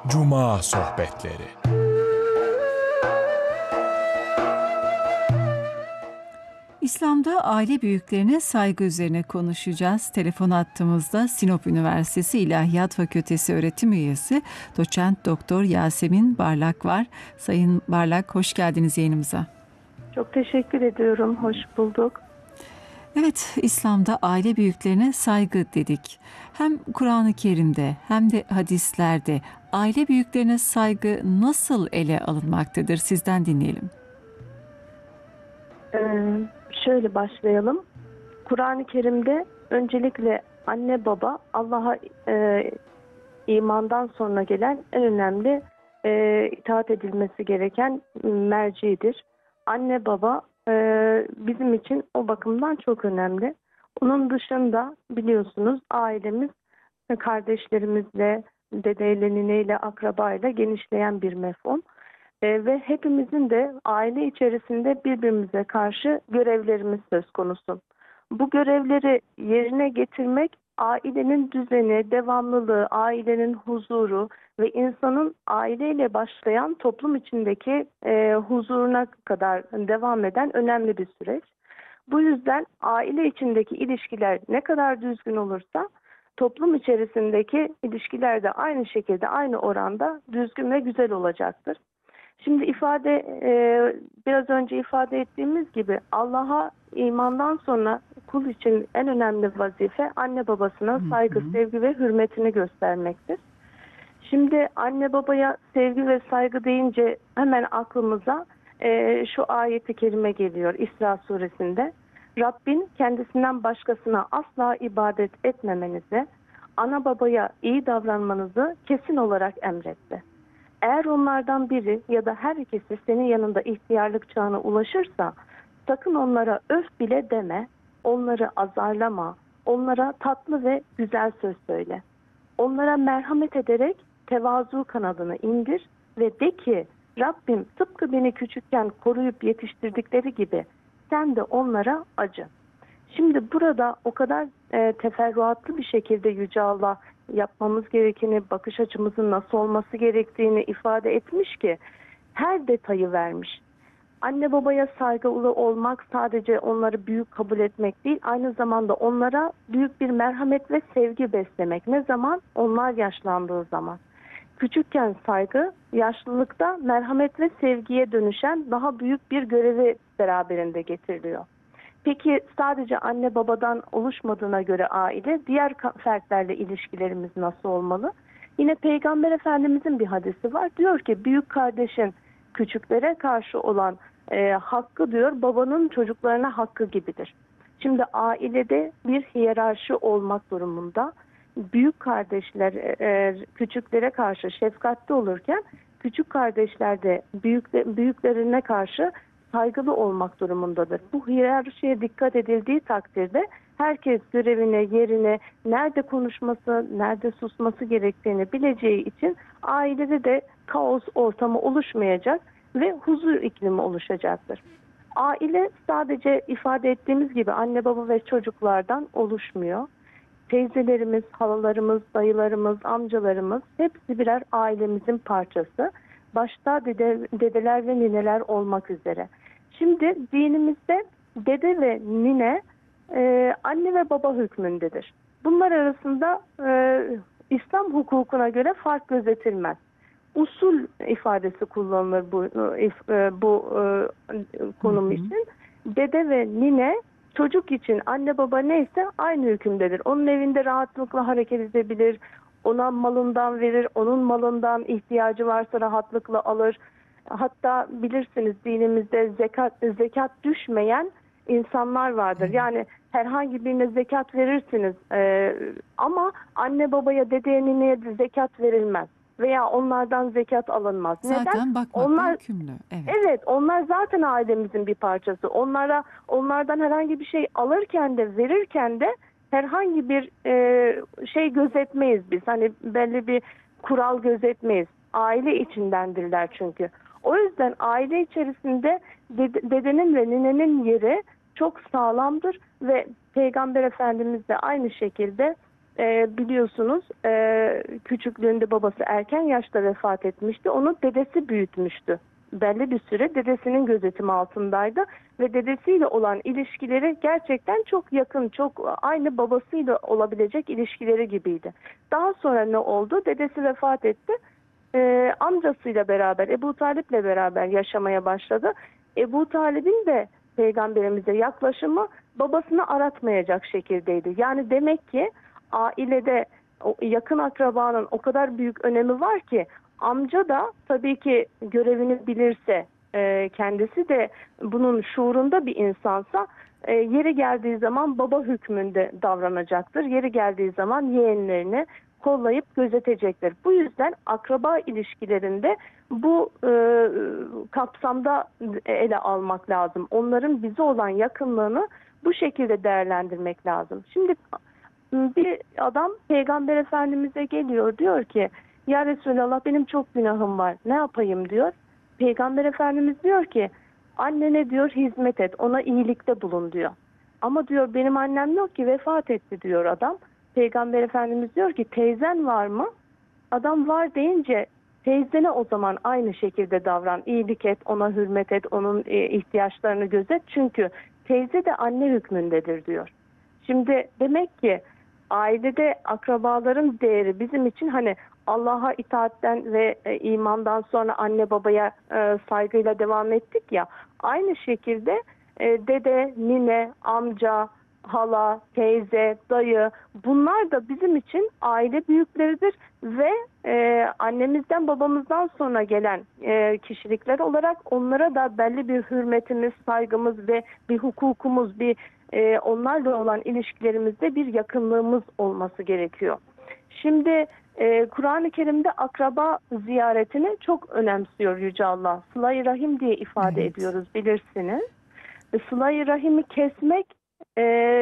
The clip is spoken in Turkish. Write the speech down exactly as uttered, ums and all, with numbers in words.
Cuma Sohbetleri. İslam'da aile büyüklerine saygı üzerine konuşacağız. Telefon attığımızda Sinop Üniversitesi İlahiyat Fakültesi öğretim üyesi Doçent Doktor Yasemin Barlak var. Sayın Barlak, hoş geldiniz yayınımıza. Çok teşekkür ediyorum. Hoş bulduk. Evet, İslam'da aile büyüklerine saygı dedik. Hem Kur'an-ı Kerim'de hem de hadislerde aile büyüklerine saygı nasıl ele alınmaktadır? Sizden dinleyelim. Ee, şöyle başlayalım. Kur'an-ı Kerim'de öncelikle anne baba Allah'a e, imandan sonra gelen en önemli e, itaat edilmesi gereken mercidir. Anne baba e, bizim için o bakımdan çok önemli. Onun dışında biliyorsunuz ailemiz kardeşlerimizle, dedeyle, nineyle, akrabayla genişleyen bir mefhum. E, ve hepimizin de aile içerisinde birbirimize karşı görevlerimiz söz konusu. Bu görevleri yerine getirmek ailenin düzeni, devamlılığı, ailenin huzuru ve insanın aileyle başlayan toplum içindeki e, huzuruna kadar devam eden önemli bir süreç. Bu yüzden aile içindeki ilişkiler ne kadar düzgün olursa toplum içerisindeki ilişkiler de aynı şekilde, aynı oranda düzgün ve güzel olacaktır. Şimdi ifade e, biraz önce ifade ettiğimiz gibi Allah'a imandan sonra kul için en önemli vazife anne babasına saygı, sevgi ve hürmetini göstermektir. Şimdi anne babaya sevgi ve saygı deyince hemen aklımıza e, şu ayet-i kerime geliyor İsra suresinde. Rabbin kendisinden başkasına asla ibadet etmemenizi, ana babaya iyi davranmanızı kesin olarak emretti. Eğer onlardan biri ya da her ikisi senin yanında ihtiyarlık çağına ulaşırsa sakın onlara öf bile deme, onları azarlama, onlara tatlı ve güzel söz söyle. Onlara merhamet ederek tevazu kanadını indir ve de ki Rabbim tıpkı beni küçükken koruyup yetiştirdikleri gibi sen de onlara acı. Şimdi burada o kadar e, teferruatlı bir şekilde Yüce Allah yapmamız gerekeni, bakış açımızın nasıl olması gerektiğini ifade etmiş ki her detayı vermiş. Anne babaya saygılı olmak sadece onları büyük kabul etmek değil, aynı zamanda onlara büyük bir merhamet ve sevgi beslemek. Ne zaman? Onlar yaşlandığı zaman. Küçükken saygı, yaşlılıkta merhamet ve sevgiye dönüşen daha büyük bir görevi beraberinde getiriliyor. Peki sadece anne babadan oluşmadığına göre aile, diğer fertlerle ilişkilerimiz nasıl olmalı? Yine Peygamber Efendimizin bir hadisi var. Diyor ki büyük kardeşin küçüklere karşı olan e, hakkı diyor babanın çocuklarına hakkı gibidir. Şimdi ailede bir hiyerarşi olmak durumunda. Büyük kardeşler e, küçüklere karşı şefkatli olurken küçük kardeşler de büyük, büyüklerine karşı saygılı olmak durumundadır. Bu hiyerarşiye dikkat edildiği takdirde herkes görevine, yerine, nerede konuşması, nerede susması gerektiğini bileceği için ailede de kaos ortamı oluşmayacak ve huzur iklimi oluşacaktır. Aile sadece ifade ettiğimiz gibi anne baba ve çocuklardan oluşmuyor. Teyzelerimiz, halalarımız, dayılarımız, amcalarımız hepsi birer ailemizin parçası. Başta dede, dedeler ve nineler olmak üzere. Şimdi dinimizde dede ve nine e, anne ve baba hükmündedir. Bunlar arasında e, İslam hukukuna göre fark gözetilmez. Usul ifadesi kullanılır bu, e, bu e, konum için. Dede ve nine çocuk için anne baba neyse aynı hükümdedir. Onun evinde rahatlıkla hareket edebilir. Ona malından verir, onun malından ihtiyacı varsa rahatlıkla alır. Hatta bilirsiniz dinimizde zekat zekat düşmeyen insanlar vardır. Yani herhangi birine zekat verirsiniz ee, ama anne babaya, dedeye, nineye de zekat verilmez. Veya onlardan zekat alınmaz. Zaten neden? bakmakla Onlar yükümlü. Evet. Evet, onlar zaten ailemizin bir parçası. Onlara onlardan herhangi bir şey alırken de verirken de herhangi bir e, şey gözetmeyiz biz. Hani belli bir kural gözetmeyiz. Aile içindendirler çünkü. O yüzden aile içerisinde dede, dedenin ve ninenin yeri çok sağlamdır ve Peygamber Efendimiz de aynı şekilde e, biliyorsunuz e, küçüklüğünde babası erken yaşta vefat etmişti. Onu dedesi büyütmüştü. Belli bir süre dedesinin gözetimi altındaydı ve dedesiyle olan ilişkileri gerçekten çok yakın, çok aynı babasıyla olabilecek ilişkileri gibiydi. Daha sonra ne oldu? Dedesi vefat etti. Ee, amcasıyla beraber, Ebu Talip'le beraber yaşamaya başladı. Ebu Talip'in de peygamberimize yaklaşımı babasını aratmayacak şekildeydi. Yani demek ki ailede o yakın akrabanın o kadar büyük önemi var ki amca da tabii ki görevini bilirse, e, kendisi de bunun şuurunda bir insansa e, yeri geldiği zaman baba hükmünde davranacaktır. Yeri geldiği zaman yeğenlerini kollayıp gözetecektir. Bu yüzden akraba ilişkilerinde bu e, kapsamda ele almak lazım. Onların bize olan yakınlığını bu şekilde değerlendirmek lazım. Şimdi bir adam Peygamber Efendimiz'e geliyor, diyor ki ya Resulallah benim çok günahım var, ne yapayım diyor. Peygamber Efendimiz diyor ki annene diyor hizmet et, ona iyilikte bulun diyor. Ama diyor benim annem yok ki, vefat etti diyor adam. Peygamber Efendimiz diyor ki teyzen var mı? Adam var deyince teyzene o zaman aynı şekilde davran, iyilik et, ona hürmet et, onun ihtiyaçlarını gözet. Çünkü teyze de anne hükmündedir diyor. Şimdi demek ki ailede akrabaların değeri bizim için hani Allah'a itaatten ve e, imandan sonra anne babaya e, saygıyla devam ettik ya. Aynı şekilde e, dede, nine, amca, hala, teyze, dayı, bunlar da bizim için aile büyükleridir ve e, annemizden babamızdan sonra gelen e, kişilikler olarak onlara da belli bir hürmetimiz, saygımız ve bir hukukumuz, bir e, onlarla olan ilişkilerimizde bir yakınlığımız olması gerekiyor. Şimdi e, Kur'an-ı Kerim'de akraba ziyaretini çok önemsiyor Yüce Allah. Sıla-i Rahim diye ifade Evet. ediyoruz, bilirsiniz. Sıla-i Rahim'i kesmek e,